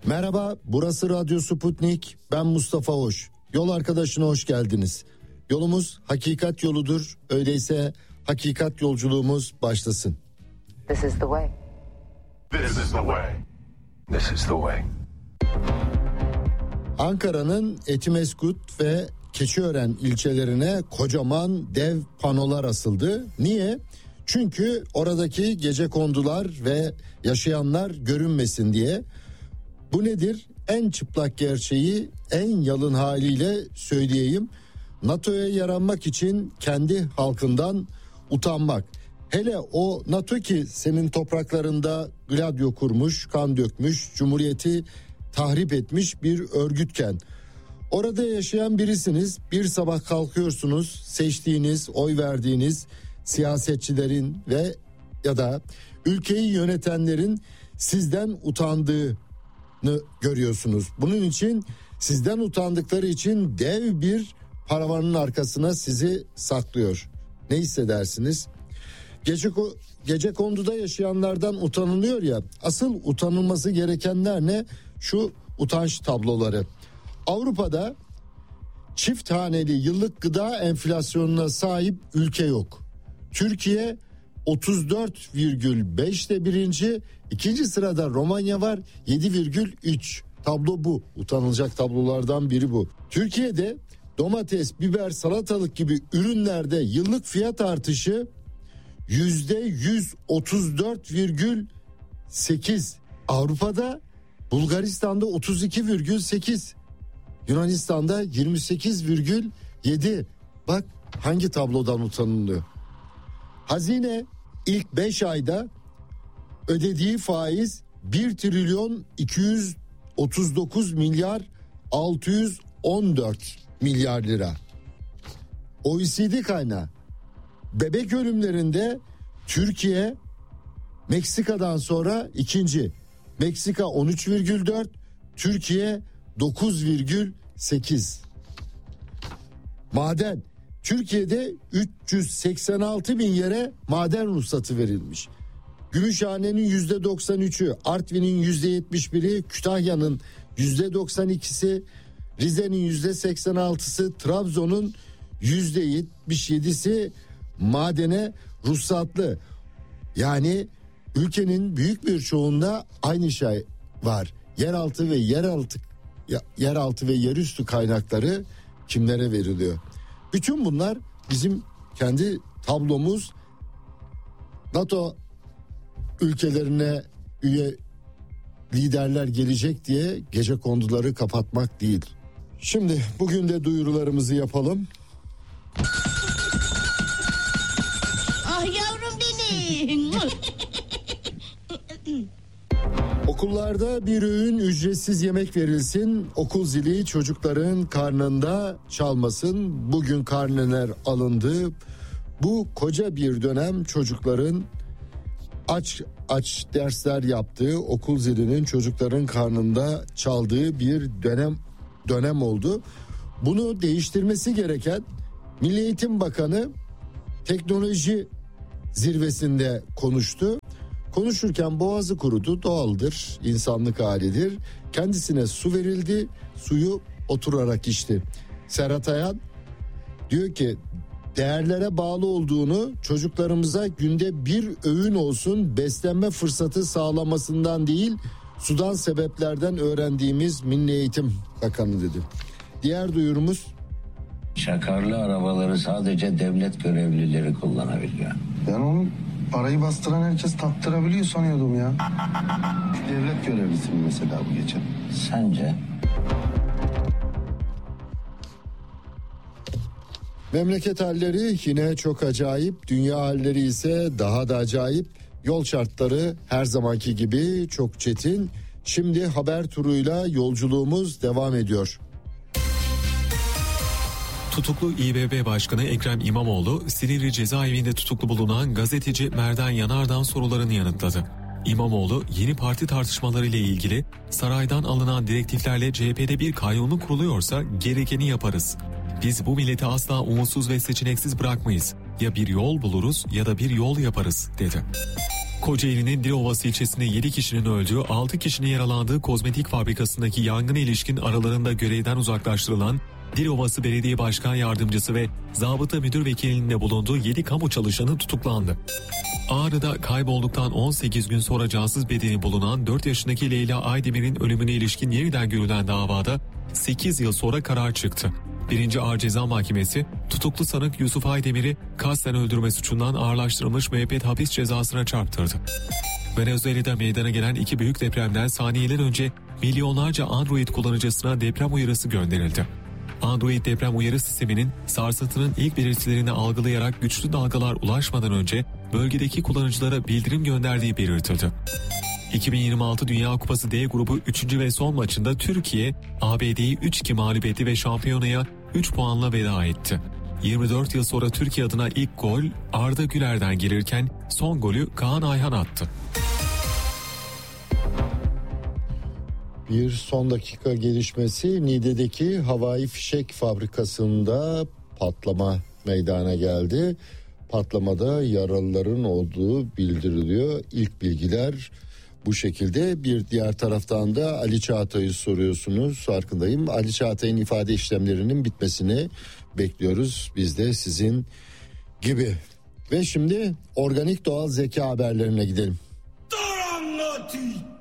Merhaba, burası Radyo Sputnik. Ben Mustafa Hoş. Yol arkadaşına hoş geldiniz. Yolumuz hakikat yoludur. Öyleyse hakikat yolculuğumuz başlasın. This is the way. This is the way. This is the way. Ankara'nın Etimesgut ve Keçiören ilçelerine kocaman dev panolar asıldı. Niye? Çünkü oradaki gecekondular ve yaşayanlar görünmesin diye. Bu nedir? En çıplak gerçeği en yalın haliyle söyleyeyim. NATO'ya yaranmak için kendi halkından utanmak. Hele o NATO ki senin topraklarında gladio kurmuş, kan dökmüş, cumhuriyeti tahrip etmiş bir örgütken orada yaşayan birisiniz. Bir sabah kalkıyorsunuz, seçtiğiniz, oy verdiğiniz siyasetçilerin ve ya da ülkeyi yönetenlerin sizden utandığını görüyorsunuz. Bunun için sizden utandıkları için dev bir paravanın arkasına sizi saklıyor. Ne hissedersiniz? Gecekonduda yaşayanlardan utanılıyor ya, asıl utanılması gerekenler ne? Şu utanç tabloları. Avrupa'da çift haneli yıllık gıda enflasyonuna sahip ülke yok. Türkiye 34,5'te birinci, ikinci sırada Romanya var 7,3. Tablo bu. Utanılacak tablolardan biri bu. Türkiye'de domates, biber, salatalık gibi ürünlerde yıllık fiyat artışı %134,8. Avrupa'da Bulgaristan'da 32,8. Yunanistan'da 28,7. Bak hangi tablodan utanılıyor. Hazine ilk 5 ayda ödediği faiz 1 trilyon 239 milyar 614 milyar lira. OECD kaynağı. Bebek ölümlerinde Türkiye Meksika'dan sonra ikinci. Meksika 13,4, Türkiye 9,8. Maden. Türkiye'de 386 bin yere maden ruhsatı verilmiş. Gümüşhane'nin %93'ü, Artvin'in %71'i, Kütahya'nın %92'si, Rize'nin %86'sı, Trabzon'un %77'si madene ruhsatlı. Yani ülkenin büyük bir çoğunda aynı şey var. Yeraltı ve yerüstü kaynakları kimlere veriliyor? Bütün bunlar bizim kendi tablomuz. NATO ülkelerine üye liderler gelecek diye gecekonduları kapatmak değil. Şimdi bugün de duyurularımızı yapalım. Ah yavrum benim. Okullarda bir öğün ücretsiz yemek verilsin. Okul zili çocukların karnında çalmasın. Bugün karneler alındı. Bu koca bir dönem çocukların aç dersler yaptığı, okul zilinin çocukların karnında çaldığı bir dönem oldu. Bunu değiştirmesi gereken Milli Eğitim Bakanı teknoloji zirvesinde konuştu. Konuşurken boğazı kurudu, doğaldır, insanlık halidir. Kendisine su verildi, suyu oturarak içti. Serhat Ayan diyor ki değerlere bağlı olduğunu, çocuklarımıza günde bir öğün olsun beslenme fırsatı sağlamasından değil, sudan sebeplerden öğrendiğimiz Milli Eğitim Bakanı dedi. Diğer duyurumuz. Şakarlı arabaları sadece devlet görevlileri kullanabiliyor. Ben onu parayı bastıran herkes taktırabiliyor sanıyordum ya. Devlet görevlisi mi mesela bu geçen? Sence? Memleket halleri yine çok acayip, dünya halleri ise daha da acayip. Yol şartları her zamanki gibi çok çetin. Şimdi haber turuyla yolculuğumuz devam ediyor. Tutuklu İBB Başkanı Ekrem İmamoğlu, Silivri cezaevinde tutuklu bulunan gazeteci Merdan Yanardağ'ın sorularını yanıtladı. İmamoğlu, yeni parti tartışmaları ile ilgili saraydan alınan direktiflerle CHP'de bir kayyumluk kuruluyorsa gerekeni yaparız. Biz bu milleti asla umutsuz ve seçeneksiz bırakmayız. Ya bir yol buluruz ya da bir yol yaparız, dedi. Kocaeli'nin Dilovası ilçesinde 7 kişinin öldüğü, 6 kişinin yaralandığı kozmetik fabrikasındaki yangına ilişkin aralarında görevden uzaklaştırılan Dilovası Belediye Başkan Yardımcısı ve Zabıta Müdür Vekilliğinde bulunduğu 7 kamu çalışanı tutuklandı. Ağrı'da kaybolduktan 18 gün sonra cansız bedeni bulunan 4 yaşındaki Leyla Aydemir'in ölümüne ilişkin yeniden görülen davada 8 yıl sonra karar çıktı. 1. Ağır Ceza Mahkemesi tutuklu sanık Yusuf Aydemir'i kasten öldürme suçundan ağırlaştırılmış müebbet hapis cezasına çarptırdı. Venezuela'da meydana gelen 2 büyük depremden saniyeler önce milyonlarca Android kullanıcısına deprem uyarısı gönderildi. Android deprem uyarı sisteminin sarsıntının ilk belirtilerini algılayarak güçlü dalgalar ulaşmadan önce bölgedeki kullanıcılara bildirim gönderdiği belirtildi. 2026 Dünya Kupası D grubu 3. ve son maçında Türkiye, ABD'yi 3-2 mağlup etti ve şampiyonaya 3 puanla veda etti. 24 yıl sonra Türkiye adına ilk gol Arda Güler'den gelirken son golü Kaan Ayhan attı. Bir son dakika gelişmesi, Niğde'deki havai fişek fabrikasında patlama meydana geldi. Patlamada yaralıların olduğu bildiriliyor. İlk bilgiler bu şekilde. Bir diğer taraftan da Ali Çağatay'ı soruyorsunuz, farkındayım. Ali Çağatay'ın ifade işlemlerinin bitmesini bekliyoruz biz de sizin gibi. Ve şimdi organik doğal zeka haberlerine gidelim. Dur anlatayım.